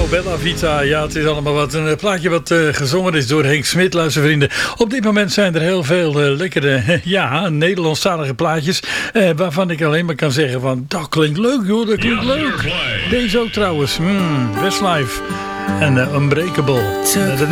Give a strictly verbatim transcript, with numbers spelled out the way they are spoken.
Bella Vita. Ja, het is allemaal wat. Een plaatje wat uh, gezongen is door Henk Smit, luistervrienden. Op dit moment zijn er heel veel uh, lekkere, ja, Nederlandstalige plaatjes. Uh, waarvan ik alleen maar kan zeggen van, dat klinkt leuk joh, dat klinkt leuk. Deze ook trouwens. Mm, Westlife en uh, Unbreakable. Uh,